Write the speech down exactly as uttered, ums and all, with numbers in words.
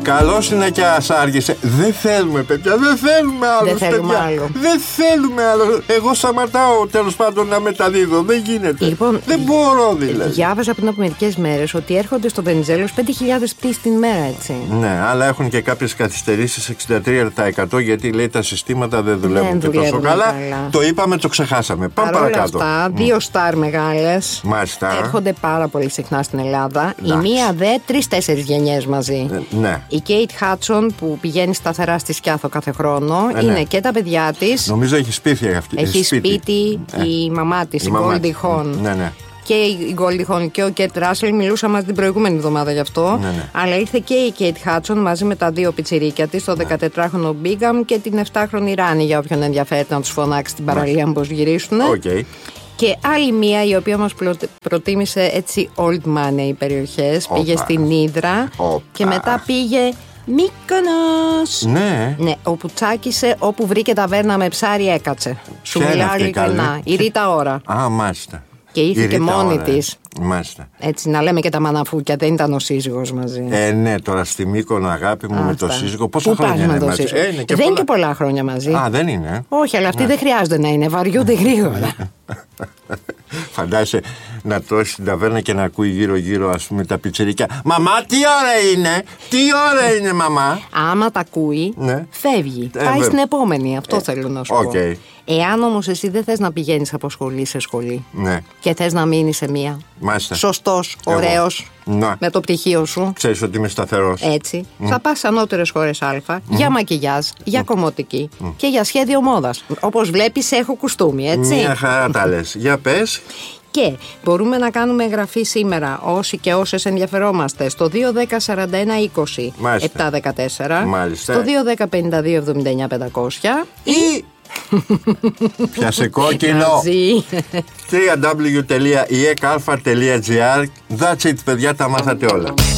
Καλώς είναι και ασάργησε. Δεν θέλουμε, παιδιά, δεν θέλουμε άλλο. Δεν θέλουμε άλλο. Δεν θέλουμε άλλο. Εγώ σταματάω τέλος πάντων να μεταδίδω. Δεν γίνεται. Λοιπόν, δεν μπορώ δηλαδή. Διάβαζα πριν από μερικές μέρες ότι έρχονται στο Βενιζέλος πέντε χιλιάδες πτήσεις την ημέρα, έτσι. Ναι, αλλά έχουν και κάποιες καθυστερήσεις εξήντα τρία τοις εκατό γιατί λέει τα συστήματα δεν δουλεύουν δεν και τόσο καλά. καλά. Το είπαμε, το ξεχάσαμε. Πάμε παρόλα παρακάτω. Αυτά, δύο στάρ μεγάλες. Μάλιστα. Έρχονται πάρα πολύ συχνά στην Ελλάδα. Εντάξει. Η μία δε τρεις-τέσσερις γενιές μαζί. Ε, ναι. Η Κέιτ Χάτσον που πηγαίνει σταθερά στη Σκιάθο κάθε χρόνο. Ε, είναι ναι. και τα παιδιά της. Νομίζω έχει σπίτι αυτή. Έχει σπίτι, σπίτι ε. η μαμά της, η, η Goldie Hawn. Ναι, ναι. Και η Goldie Hawn και ο Κέρτ Ράσελ μιλούσαμε μαζί την προηγούμενη εβδομάδα γι' αυτό. Ναι, ναι. Αλλά ήρθε και η Κέιτ Χάτσον μαζί με τα δύο πιτσιρίκια της, το ναι. δεκατετράχρονο Μπίγκαμ και την επτάχρονη Ράνι, για όποιον ενδιαφέρεται να τους φωνάξει στην παραλία ναι. πως γυρίσουν. Okay. Και άλλη μία η οποία μας προτίμησε έτσι old money περιοχές. Opa. Πήγε στην Ύδρα Opa. Και μετά πήγε Μύκονος. Ναι. Ναι, όπου τσάκισε, όπου βρήκε ταβέρνα με ψάρι έκατσε. Σου μιλάω ειλικρινά. Η Ρίτα Ωρα. Α, μάλιστα. Και ήρθε και μόνη της. Μάλιστα. Έτσι, να λέμε και τα μαναφούκια, δεν ήταν ο σύζυγος μαζί. Ε, ναι, τώρα στη Μύκονο, αγάπη μου, Αυτά. με το σύζυγο. Πόσα Πού χρόνια είναι μαζί? Ε, είναι και δεν είναι και πολλά χρόνια μαζί. Α, δεν είναι. Όχι, αλλά αυτοί ναι. δεν χρειάζονται να είναι, βαριούνται γρήγορα. Φαντάζεσαι να τρώσει την ταβέρνα και να ακούει γύρω-γύρω, ας πούμε, τα πιτσιρίκια. Μαμά, τι ώρα είναι, τι ώρα είναι, μαμά. Άμα τα ακούει, ναι. φεύγει. Ε, Πάει ε, στην επόμενη, αυτό ε, θέλω να σου okay. πω. Εάν όμως εσύ δεν θες να πηγαίνεις από σχολή σε σχολή ναι. και θες να μείνεις σε μία. Μάλιστα. Σωστός, ωραίος, να. με το πτυχίο σου. Ξέρεις ότι είμαι σταθερός. Έτσι. Mm. Θα πας σε ανώτερες χώρες Α, mm. για μακιγιάζ, για mm. κομμωτική mm. και για σχέδιο μόδας. Όπως βλέπεις, έχω κουστούμι, έτσι. Μια χαρά τα λες. Για πες. Και μπορούμε να κάνουμε εγγραφή σήμερα όσοι και όσες ενδιαφερόμαστε στο δύο δέκα σαράντα ένα είκοσι επτακόσια δεκατέσσερα, Μάλιστα. στο δύο δέκα πενήντα δύο εβδομήντα εννιά πεντακόσια ή πιάσε κόκκινο double-u double-u double-u τελεία ι εκ αλφα τελεία τζι άρ. That's it, παιδιά, τα μάθατε όλα.